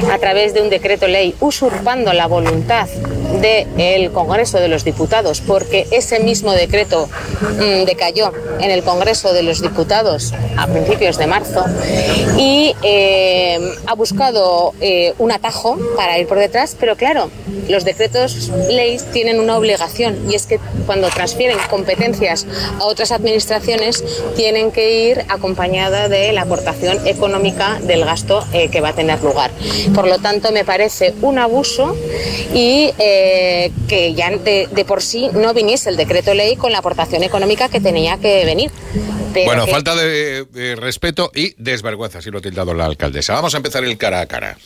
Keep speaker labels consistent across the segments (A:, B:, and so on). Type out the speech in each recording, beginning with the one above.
A: a través de un decreto ley, usurpando la voluntad del Congreso de los Diputados, porque ese mismo decreto decayó en el Congreso de los Diputados a principios de marzo, y ha buscado un atajo para ir por detrás, pero claro, los decretos ley tienen una obligación, y es que cuando transfieren competencias a otras administraciones tienen que ir acompañada de la aportación económica del gasto que va a tener lugar. Por lo tanto, me parece un abuso y que ya de por sí no viniese el decreto ley con la aportación económica que tenía que venir.
B: Bueno, falta de respeto y desvergüenza, así lo ha tildado la alcaldesa. Vamos a empezar el cara a cara.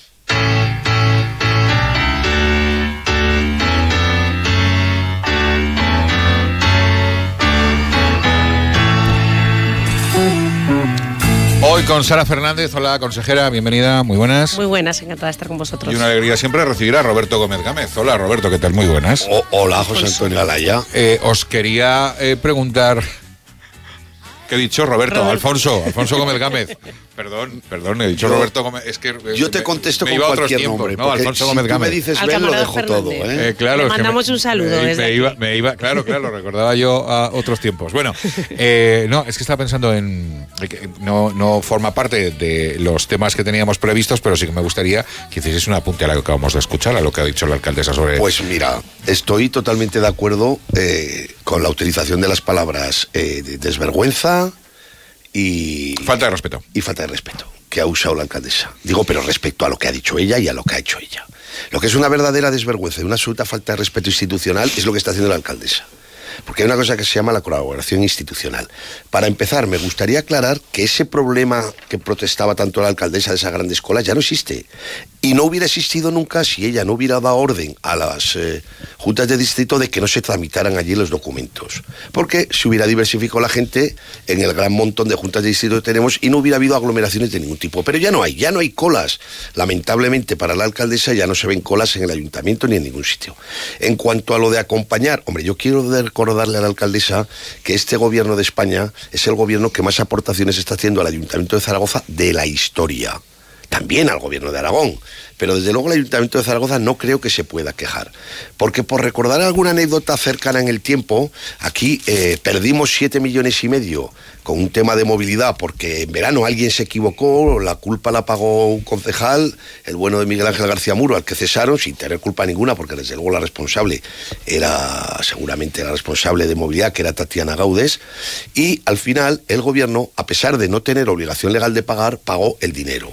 B: Hoy con Sara Fernández. Hola, consejera, bienvenida, muy buenas.
C: Muy buenas, encantada de estar con vosotros.
B: Y una alegría siempre recibir a Roberto Gómez Gámez. Hola, Roberto, ¿qué tal? Muy buenas.
D: Hola, José Antonio Alaya.
B: Os quería preguntar... ¿Qué he dicho? Roberto. Alfonso Gómez Gámez. Perdón, he dicho Roberto Gómez. Es que
D: yo te contesto con cualquier nombre.
B: No, Alfonso Gómez Gámez.
D: Si tú me dices Ben, lo dejo todo.
B: Claro,
C: le mandamos un saludo.
B: Claro, recordaba yo a otros tiempos. Bueno, no, es que estaba pensando en... No forma parte de los temas que teníamos previstos, pero sí que me gustaría que hicieses un apunte a lo que acabamos de escuchar, a lo que ha dicho la alcaldesa sobre...
D: Pues mira, estoy totalmente de acuerdo con la utilización de las palabras desvergüenza y...
B: Falta de respeto.
D: Y falta de respeto que ha usado la alcaldesa. Digo, pero respecto a lo que ha dicho ella y a lo que ha hecho ella. Lo que es una verdadera desvergüenza y una absoluta falta de respeto institucional es lo que está haciendo la alcaldesa. Porque hay una cosa que se llama la colaboración institucional. Para empezar, me gustaría aclarar que ese problema que protestaba tanto la alcaldesa de esa grande escuela ya no existe. Y no hubiera existido nunca si ella no hubiera dado orden a las juntas de distrito de que no se tramitaran allí los documentos. Porque se hubiera diversificado la gente en el gran montón de juntas de distrito que tenemos y no hubiera habido aglomeraciones de ningún tipo. Pero ya no hay colas. Lamentablemente para la alcaldesa ya no se ven colas en el ayuntamiento ni en ningún sitio. En cuanto a lo de acompañar, hombre, yo quiero recordarle a la alcaldesa que este gobierno de España es el gobierno que más aportaciones está haciendo al Ayuntamiento de Zaragoza de la historia. También al gobierno de Aragón, pero desde luego el Ayuntamiento de Zaragoza no creo que se pueda quejar, porque por recordar alguna anécdota cercana en el tiempo, aquí perdimos 7,5 millones con un tema de movilidad, porque en verano alguien se equivocó, la culpa la pagó un concejal, el bueno de Miguel Ángel García Muro, al que cesaron sin tener culpa ninguna, porque desde luego la responsable era seguramente la responsable de movilidad, que era Tatiana Gaudes, y al final el gobierno, a pesar de no tener obligación legal de pagar, pagó el dinero.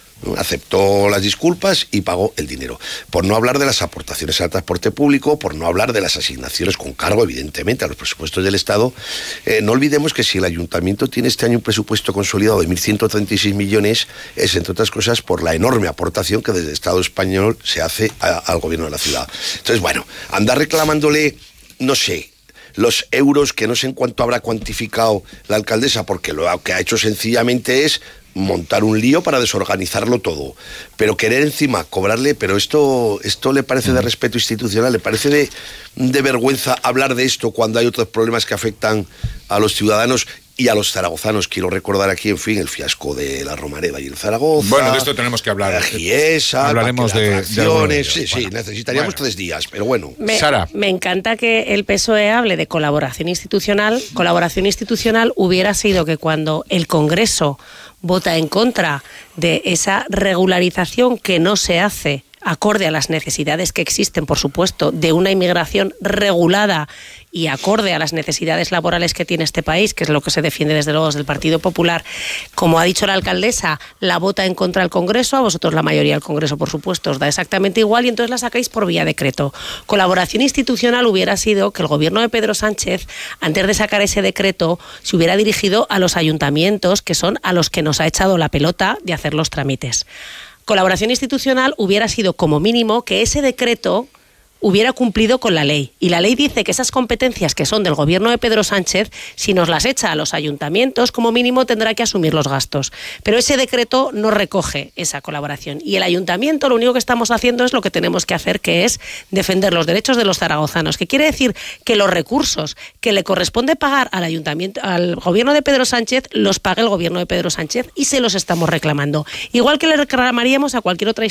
D: Aceptó las disculpas y pagó el dinero. Por no hablar de las aportaciones al transporte público, por no hablar de las asignaciones con cargo, evidentemente, a los presupuestos del Estado. No olvidemos que si el Ayuntamiento tiene este año un presupuesto consolidado de 1.136 millones, es, entre otras cosas, por la enorme aportación que desde el Estado español se hace al gobierno de la ciudad. Entonces, bueno, andar reclamándole, no sé, los euros, que no sé en cuánto habrá cuantificado la alcaldesa, porque lo que ha hecho sencillamente es montar un lío para desorganizarlo todo, pero querer encima cobrarle, pero esto le parece de respeto institucional, le parece de vergüenza hablar de esto cuando hay otros problemas que afectan a los ciudadanos y a los zaragozanos. Quiero recordar aquí, en fin, el fiasco de la Romareda y el Zaragoza.
B: Bueno, de esto tenemos que hablar.
D: La Giesa,
B: hablaremos de
D: sí, bueno, necesitaríamos 3 días, pero bueno.
B: Sara.
C: Me encanta que el PSOE hable de colaboración institucional. Colaboración institucional hubiera sido que cuando el Congreso vota en contra de esa regularización que no se hace acorde a las necesidades que existen, por supuesto, de una inmigración regulada y acorde a las necesidades laborales que tiene este país, que es lo que se defiende desde luego desde el Partido Popular. Como ha dicho la alcaldesa, la vota en contra del Congreso, a vosotros la mayoría del Congreso, por supuesto, os da exactamente igual y entonces la sacáis por vía decreto. Colaboración institucional hubiera sido que el gobierno de Pedro Sánchez, antes de sacar ese decreto, se hubiera dirigido a los ayuntamientos, que son a los que nos ha echado la pelota de hacer los trámites. Colaboración institucional hubiera sido, como mínimo, que ese decreto hubiera cumplido con la ley. Y la ley dice que esas competencias que son del gobierno de Pedro Sánchez, si nos las echa a los ayuntamientos, como mínimo tendrá que asumir los gastos. Pero ese decreto no recoge esa colaboración. Y el ayuntamiento lo único que estamos haciendo es lo que tenemos que hacer, que es defender los derechos de los zaragozanos. Que quiere decir que los recursos que le corresponde pagar al ayuntamiento, al gobierno de Pedro Sánchez, los pague el gobierno de Pedro Sánchez y se los estamos reclamando. Igual que le reclamaríamos a cualquier otra